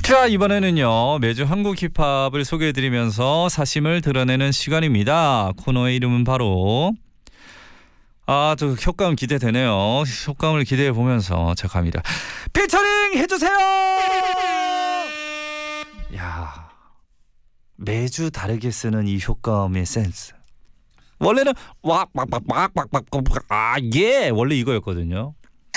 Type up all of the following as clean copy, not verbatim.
자, 이번에는요 매주 한국 힙합을 소개해드리면서 사심을 드러내는 시간입니다. 코너의 이름은 바로 저 효과음 기대되네요. 효과음을 기대해보면서 자 갑니다. 피처링 해주세요. 야, 매주 다르게 쓰는 이 효과음의 센스. 원래는 예 원래 이거였거든요.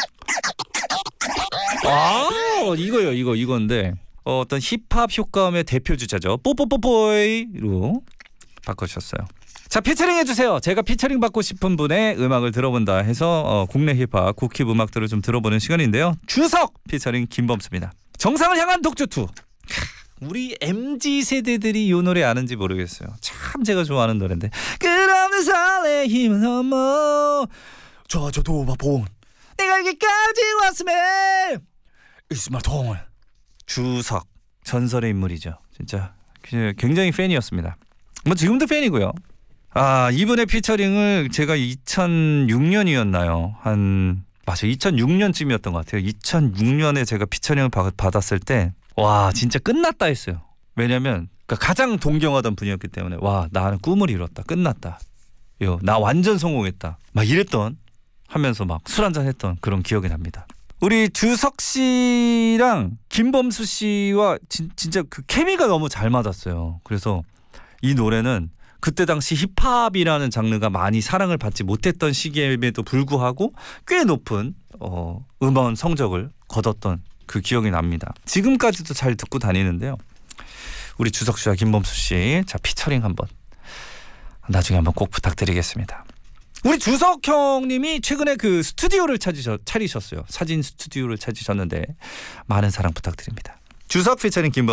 이건데 어떤 힙합 효과음의 대표 주자죠. 뽀뽀뽀뽀이로 바꿔주셨어요. 자, 피처링 해주세요. 제가 피처링 받고 싶은 분의 음악을 들어본다 해서 국내 힙합 국힙 음악들을 좀 들어보는 시간인데요. 주석 피처링 김범수입니다. 정상을 향한 독주2. 우리 MZ세대들이 이 노래 아는지 모르겠어요. 참 제가 좋아하는 노래인데. 끝없는 설레임은 어머 저도 봐본 내가 여기까지 왔음에 이스마통을. 주석 전설의 인물이죠. 진짜 굉장히 팬이었습니다. 뭐 지금도 팬이고요. 이분의 피처링을 제가 2006년이었나요? 맞아 2006년쯤이었던 것 같아요. 2006년에 제가 피처링을 받았을 때 와 진짜 끝났다 했어요. 왜냐면 가장 동경하던 분이었기 때문에 와 나는 꿈을 이뤘다. 끝났다. 나 완전 성공했다. 막 이랬던 하면서 막 술 한잔 했던 그런 기억이 납니다. 우리 주석 씨랑 김범수 씨와 진짜 그 케미가 너무 잘 맞았어요. 그래서 이 노래는 그때 당시 힙합이라는 장르가 많이 사랑을 받지 못했던 시기에도 불구하고 꽤 높은 음원 성적을 거뒀던 그 기억이 납니다. 지금까지도 잘 듣고 다니는데요. 우리 주석 씨와 김범수 씨, 자 피처링 한번 나중에 한번 꼭 부탁드리겠습니다. 우리 주석 형님이 최근에 그 스튜디오를 차리셨어요. 사진 스튜디오를 찾으셨는데 많은 사랑 부탁드립니다. 주석 피처링 김범수.